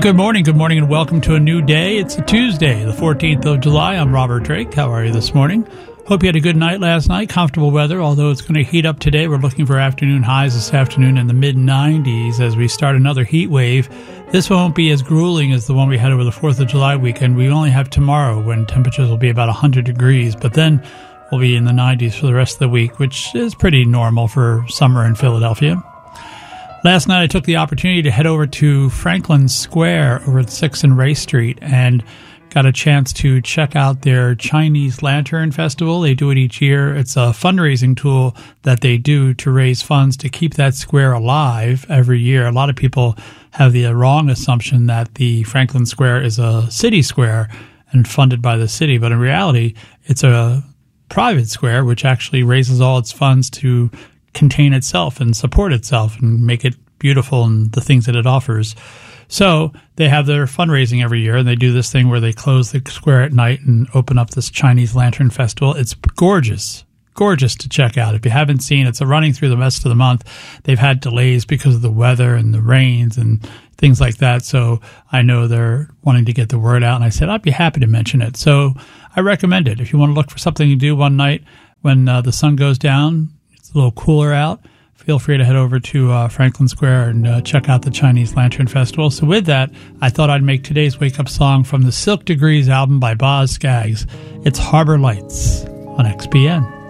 Good morning, and welcome to a new day. It's a Tuesday, the 14th of July. I'm Robert Drake. How are you this morning? Hope you had a good night last night. Comfortable weather, although it's going to heat up today. We're looking for afternoon highs this afternoon in the mid-90s as we start another heat wave. This won't be as grueling as the one we had over the 4th of July weekend. We only have tomorrow when temperatures will be about 100 degrees, but then we'll be in the 90s for the rest of the week, which is pretty normal for summer in Philadelphia. Last night I took the opportunity to head over to Franklin Square over at 6th and Ray Street and got a chance to check out their Chinese Lantern Festival. They do it each year. It's a fundraising tool that they do to raise funds to keep that square alive every year. A lot of people have the wrong assumption that the Franklin Square is a city square and funded by the city, but in reality it's a private square which actually raises all its funds to contain itself and support itself and make it beautiful and the things that it offers. So they have their fundraising every year, and they do this thing where they close the square at night and open up this Chinese Lantern Festival. It's gorgeous to check out. If you haven't seen it, it's running through the rest of the month. They've had delays because of the weather and the rains and things like that, so I know they're wanting to get the word out, and I said I'd be happy to mention it. So I recommend it. If you want to look for something to do one night when the sun goes down, a little cooler out, feel free to head over to Franklin Square and check out the Chinese Lantern Festival. So with that, I thought I'd make today's wake-up song from the Silk Degrees album by Boz Scaggs. It's Harbor Lights on XPN.